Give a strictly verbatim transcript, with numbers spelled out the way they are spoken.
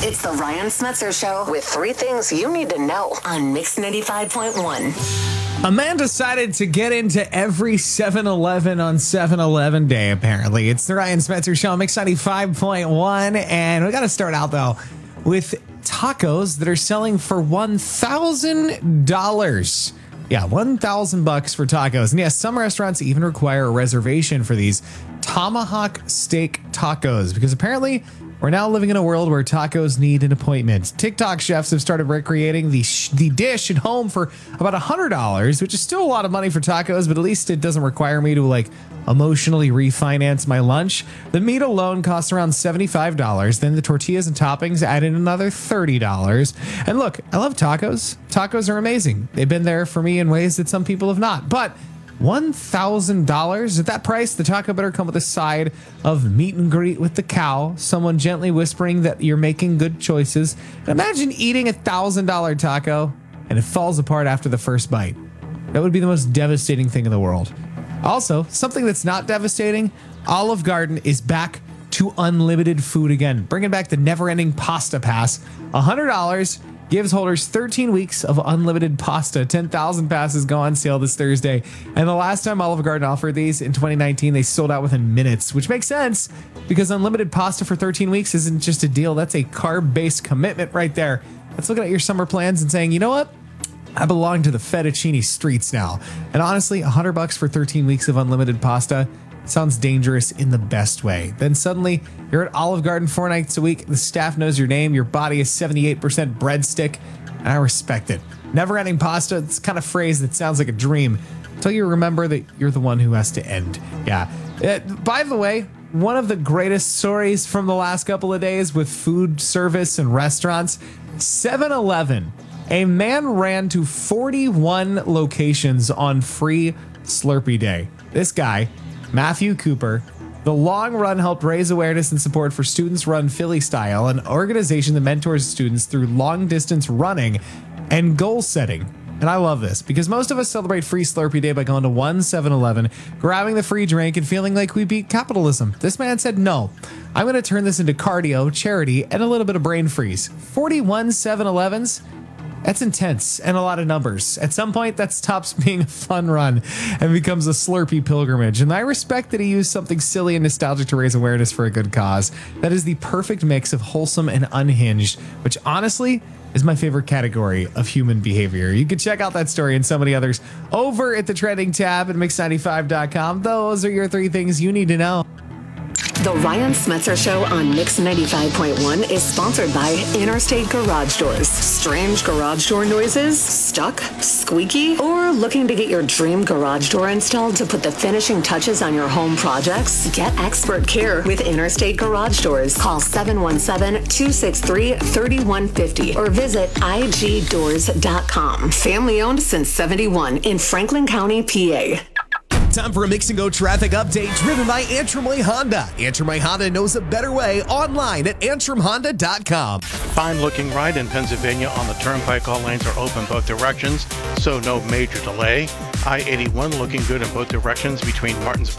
It's the Ryan Smetzer Show with three things you need to know on Mix ninety-five point one. A man decided to get into every seven eleven on seven eleven day, apparently. It's the Ryan Smetzer Show, Mix ninety-five point one. And we got to start out, though, with tacos that are selling for one thousand dollars. Yeah, one thousand bucks for tacos. And yes, some restaurants even require a reservation for these tomahawk steak tacos because apparently we're now living in a world where tacos need an appointment. TikTok chefs have started recreating the sh- the dish at home for about one hundred dollars, which is still a lot of money for tacos, but at least it doesn't require me to like emotionally refinance my lunch. The meat alone costs around seventy-five dollars. Then the tortillas and toppings add in another thirty dollars. And look, I love tacos. Tacos are amazing. They've been there for me in ways that some people have not. But one thousand dollars at that price, the taco better come with a side of meet and greet with the cow, someone gently whispering that you're making good choices. Imagine eating a one thousand dollars taco and it falls apart after the first bite. That would be the most devastating thing in the world. Also, something that's not devastating, Olive Garden is back to unlimited food again, bringing back the never-ending pasta pass. one hundred dollars gives holders thirteen weeks of unlimited pasta. ten thousand passes go on sale this Thursday. And the last time Olive Garden offered these in twenty nineteen, they sold out within minutes, which makes sense because unlimited pasta for thirteen weeks isn't just a deal. That's a carb-based commitment right there. That's looking at your summer plans and saying, you know what? I belong to the fettuccine streets now. And honestly, one hundred bucks for thirteen weeks of unlimited pasta sounds dangerous in the best way. Then suddenly, you're at Olive Garden four nights a week. The staff knows your name. Your body is seventy-eight percent breadstick. And I respect it. Never-ending pasta, it's kind of phrase that sounds like a dream until you remember that you're the one who has to end. Yeah. Uh, by the way, one of the greatest stories from the last couple of days with food service and restaurants, seven eleven. A man ran to forty-one locations on free Slurpee Day. This guy, Matthew Cooper, the long run helped raise awareness and support for Students Run Philly Style, an organization that mentors students through long distance running and goal setting. And I love this because most of us celebrate free Slurpee Day by going to one seven eleven, grabbing the free drink and feeling like we beat capitalism. This man said, no, I'm going to turn this into cardio, charity, and a little bit of brain freeze. forty-one seven elevens? That's intense and a lot of numbers. At some point, that stops being a fun run and becomes a Slurpee pilgrimage. And I respect that he used something silly and nostalgic to raise awareness for a good cause. That is the perfect mix of wholesome and unhinged, which honestly is my favorite category of human behavior. You can check out that story and so many others over at the trending tab at mix ninety-five dot com. Those are your three things you need to know. The Ryan Smetzer Show on Mix ninety-five point one is sponsored by Interstate Garage Doors. Strange garage door noises? Stuck? Squeaky? Or looking to get your dream garage door installed to put the finishing touches on your home projects? Get expert care with Interstate Garage Doors. Call seven one seven, two six three, three one five zero or visit I G doors dot com. Family owned since seventy-one in Franklin County, P A. Time for a Mix and Go traffic update driven by Antrim Way Honda. Antrim Way Honda knows a better way online at antrim honda dot com. Fine looking ride in Pennsylvania on the turnpike. All lanes are open both directions, so no major delay. I eighty-one looking good in both directions between Martinsburg